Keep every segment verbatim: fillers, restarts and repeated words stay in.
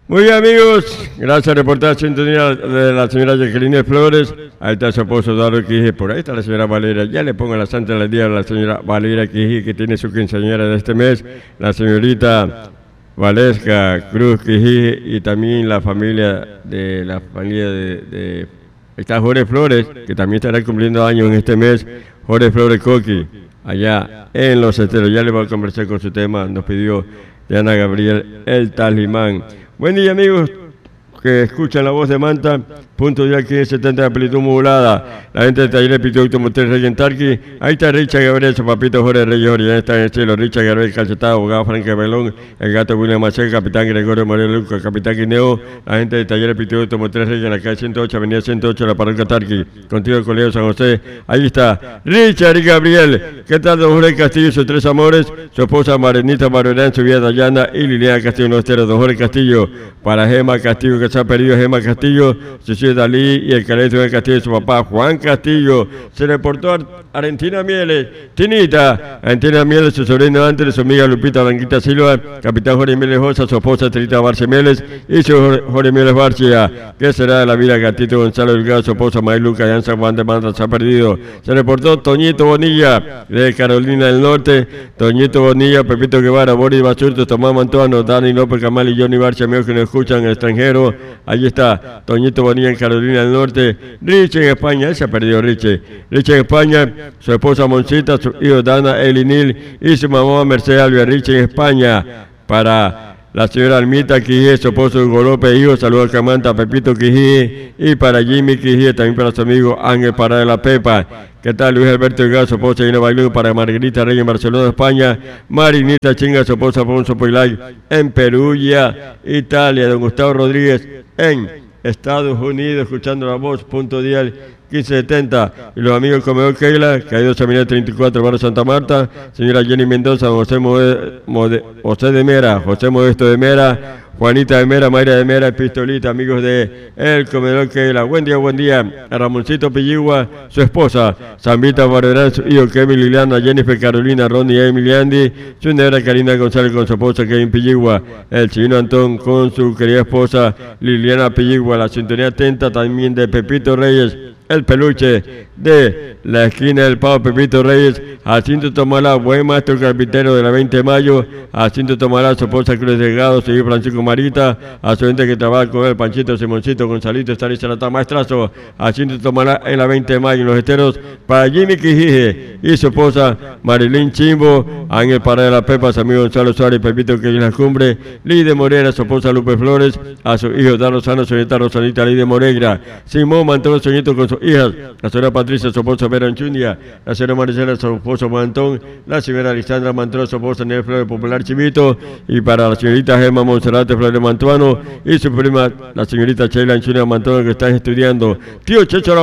Muy bien, amigos, gracias por reportar sintonía de la señora Jacqueline Flores. Ahí está su esposo Eduardo Quiji, por ahí está la señora Valeria. Ya le pongo la santa del día a la señora Valeria Quiji, que tiene su quinceañera de este mes. La señorita Valesca Cruz Quiji y también la familia de la familia de, de ahí está Jorge Flores, que también estará cumpliendo años en este mes. Jorge Flores Coqui, allá en Los Esteros. Ya le voy a conversar con su tema, nos pidió Diana Gabriel el Talismán. Buen día, amigos que escuchan la voz de Manta, punto de aquí setenta de amplitud modulada. La gente de Taller Pito Automotriz Rey en Tarqui. Ahí está Richard Gabriel, su papito Jorge Reyes, ya está en el cielo. Richard Gabriel Calcetado, abogado Frank Belón, el gato William Macé, capitán Gregorio Moreno Luca, capitán Guineo. La gente de Taller Pito Automotriz Rey en la calle ciento ocho, avenida ciento ocho, la parroquia Tarqui. Contigo el Colegio San José. Ahí está Richard y Gabriel. ¿Qué tal, don Jorge Castillo y sus tres amores? Su esposa Marenita Marorán, su vida Dayana y Liliana Castillo Los Esteros. Don Jorge Castillo, para Gema Castillo, que se ha perdido Gema Castillo, Cecilia Dalí y el Careto de Castillo, su papá Juan Castillo. Se reportó a Argentina Mieles, Tinita, Argentina Mieles, su sobrino antes, su amiga Lupita Blanquita Silva, capitán Jorge Mieles Josa, su esposa Trita Barce Mieles y su Jorge Mieles Barcia. ¿Qué será de la vida Gatito Gonzalo Delgado, su esposa May Luca, ya en San Juan de Manta se ha perdido? Se reportó Toñito Bonilla, de Carolina del Norte, Toñito Bonilla, Pepito Guevara, Boris Basurto, Tomás Mantuano, Dani López Camal y Johnny Barcia, amigos que nos escuchan en el extranjero. Allí está Toñito Bonilla en Carolina del Norte, Richie en España, él se ha perdido Richie, Richie en España, su esposa Moncita, su hijo Dana Elinil y su mamá Mercedes Alvia. Richie en España, para la señora Almita Quiji, su esposo Hugo López, hijo, saludos a Camanta, Pepito Quiji, y para Jimmy Quiji, también para su amigo Ángel Pará de la Pepa. ¿Qué tal? Luis Alberto Delgado, su esposa Gina Bailón, para Margarita Rey en Barcelona, España, Marinita Chinga, su esposa Alfonso Poilay en Perugia, Italia, don Gustavo Rodríguez en Estados Unidos, escuchando la voz, punto dial quince setenta, y los amigos del Comedor Keila, caído Seminario treinta y cuatro, barrio Santa Marta, señora Jenny Mendoza, José, Mode, Mode, José de Mera, José Modesto de Mera, Juanita de Mera, Mayra de Mera, Pistolita, amigos de El Comedor Keila. Buen día, buen día a Ramoncito Pilligua, su esposa, Zambita Barberán, su hijo Kevin Liliana, Jennifer Carolina, Ronnie Emiliandi, su negra Karina González con su esposa Kevin Pilligua, el chino Antón con su querida esposa Liliana Pilligua, la sintonía atenta también de Pepito Reyes, el peluche de la esquina del Pavo Pepito Reyes, Jacinto Tomalá, buen maestro carpintero de la veinte de mayo, Jacinto Tomalá, su esposa Cruz Delgado, su hijo Francisco Marita, a su gente que trabaja con él, Panchito, Simoncito, Gonzalito, Estalí, Saratá, maestrazo, Jacinto Tomalá en la veinte de mayo, en Los Esteros, para Jimmy Quijije y su esposa Marilyn Chimbo, Ángel Pará de la Pepa, su amigo Gonzalo Suárez, Pepito que en la cumbre, Lide Morera, su esposa Lupe Flores, a su hijo Dan Rosano, su nieta Rosanita Lide Moreira, Simón Mantón Soñito con sus hijas, la señora Patricia, su esposa Vera Anchunia, la señora Maricela, su esposo Mantón, la señora Alexandra Mantón, su esposa Nel Flores Popular Chivito, y para la señorita Gemma Monserrate Flores Mantuano y su prima, la señorita Sheila Anchunia Mantuano, que están estudiando. Tío Checho La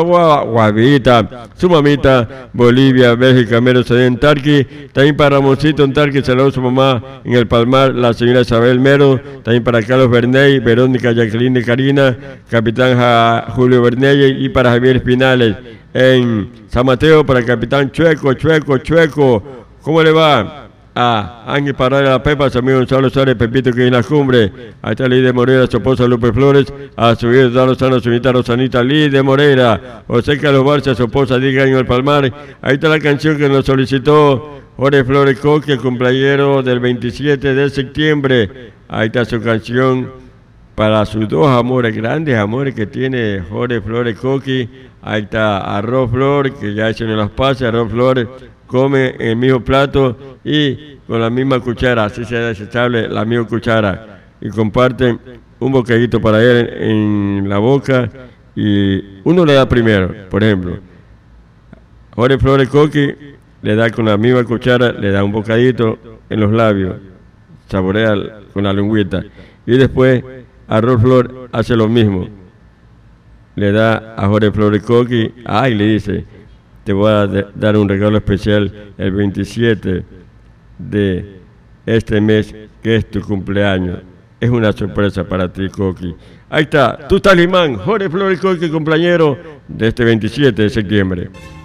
Guavita, su mamita Bolivia, Bélgica, Mero Cedén en Tarqui, también para Ramoncito en Tarqui, saludos a su mamá en el Palmar, la señora Isabel Mero, también para Carlos Berney, Verónica Jacqueline y Karina, capitán ja, Julio Berney, y para Javier Espinales en San Mateo, para el capitán Chueco, Chueco, Chueco, ¿cómo le va? A Ángel Pará de la Pepa, su amigo Gonzalo Suárez, Pepito que en la cumbre, a esta Lidia Moreira, su esposa Lupe Flores, a su hijo Dano Sano, su nieta Rosanita Lidia Moreira, José Carlos Barcia, su esposa Diga en el Palmar. Ahí está la canción que nos solicitó Jorge Flores Coqui, el cumpleañero del veintisiete de septiembre. Ahí está su canción para sus dos amores, grandes amores que tiene Jorge Flores Coqui. Ahí está Arroz Flor, que ya se nos las pasa, Arroz Flor come en el mismo plato y con la misma cuchara, así sea desechable, la misma cuchara, y comparten un bocadito para él en, en la boca, y uno le da primero, por ejemplo, Jorge Flores Coqui le da con la misma cuchara, le da un bocadito en los labios, saborea con la lengüita, y después Arroz Flor hace lo mismo, le da a Jorge Flores Coqui, ay, le dice, te voy a dar un regalo especial el veintisiete de este mes, que es tu cumpleaños. Es una sorpresa para ti, Coqui. Ahí está, tu talismán, Jorge Flores Coqui, cumpleañero de este veintisiete de septiembre.